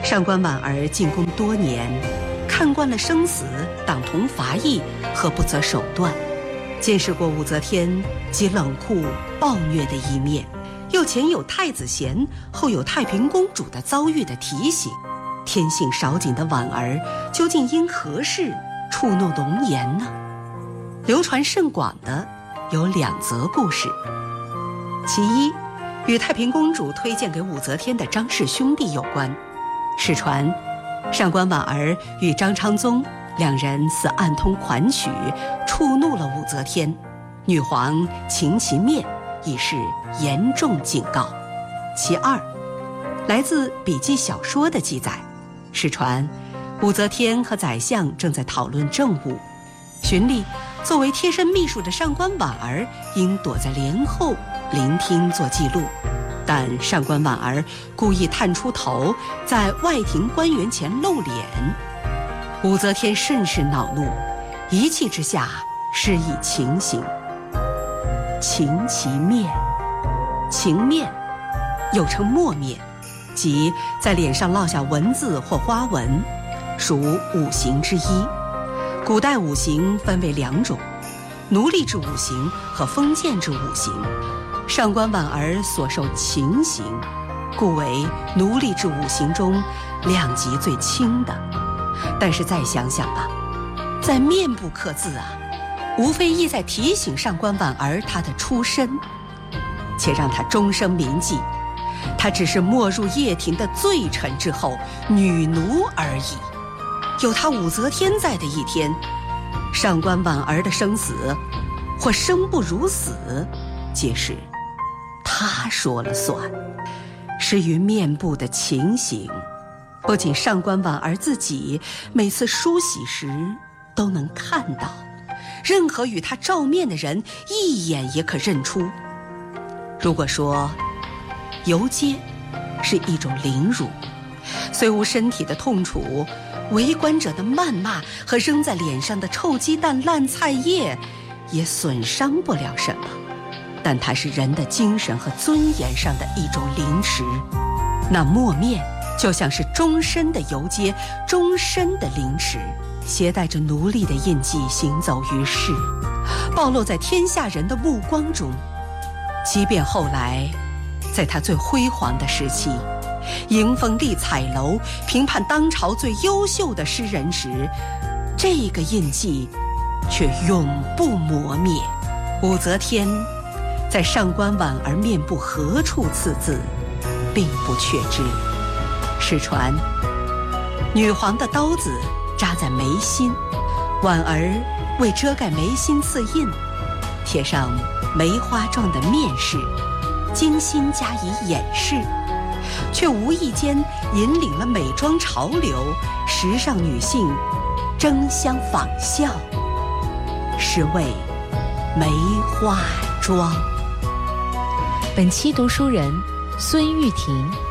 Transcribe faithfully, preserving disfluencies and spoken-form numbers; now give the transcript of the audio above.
上官婉儿进宫多年，看惯了生死、党同伐异和不择手段，见识过武则天既冷酷暴虐的一面，又前有太子贤，后有太平公主的遭遇的提醒。天性少谨的婉儿究竟因何事触怒龙颜呢？流传甚广的有两则故事。其一，与太平公主推荐给武则天的张氏兄弟有关。世传上官婉儿与张昌宗两人似暗通款曲，触怒了武则天，女皇请其面，以示严重警告。其二，来自笔记小说的记载。世传武则天和宰相正在讨论政务，循例作为贴身秘书的上官婉儿应躲在帘后聆听做记录，但上官婉儿故意探出头，在外廷官员前露脸。武则天甚是恼怒，一气之下施以情刑。情其面，情面又称墨面，即在脸上烙下文字或花纹，属五行之一。古代五行分为两种，奴隶制五行和封建制五行。上官婉儿所受情刑，故为奴隶制五行中量级最轻的。但是再想想吧，在面部刻字啊，无非意在提醒上官婉儿她的出身，且让她终生铭记，她只是没入掖庭的罪臣之后，女奴而已。有她武则天在的一天，上官婉儿的生死或生不如死，皆是她说了算。至于面部的情形，不仅上官婉儿自己每次梳洗时都能看到，任何与她照面的人一眼也可认出。如果说游街是一种凌辱，虽无身体的痛楚，围观者的谩骂和扔在脸上的臭鸡蛋、烂菜叶也损伤不了什么，但它是人的精神和尊严上的一种凌迟。那墨面就像是终身的游街，终身的凌迟，携带着奴隶的印记行走于世，暴露在天下人的目光中。即便后来在他最辉煌的时期，迎风立彩楼，评判当朝最优秀的诗人时，这个印记却永不磨灭。武则天在上官婉儿面部何处刺字，并不确知。世传女皇的刀子扎在眉心，婉儿为遮盖眉心刺印，贴上梅花状的面饰，精心加以掩饰，却无意间引领了美妆潮流，时尚女性争相仿效，是为梅花妆。 本期读书人孙玉婷。